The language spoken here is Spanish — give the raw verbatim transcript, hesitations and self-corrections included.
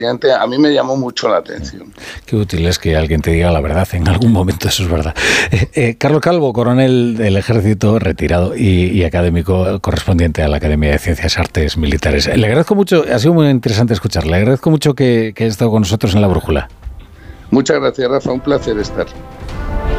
a mí me llamó mucho la atención. Qué útil es que alguien te diga la verdad, en algún momento eso es verdad. Eh, eh, Carlos Calvo, coronel del Ejército, retirado y, y académico correspondiente a la Academia de Ciencias y Artes Militares. Le agradezco mucho, ha sido muy interesante escucharle, le agradezco mucho que, que haya estado con nosotros en La Brújula. Muchas gracias, Rafa, un placer estar.